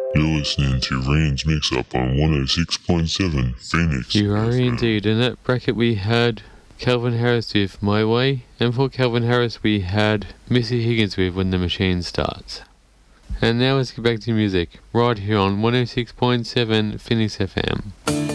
You're listening to Rain's Mix Up on 106.7 Phoenix. You are FM. indeed. In that bracket we had Calvin Harris with My Way, and for Calvin Harris we had Missy Higgins with When the Machine Starts. And now let's get back to music, right here on 106.7 Phoenix FM.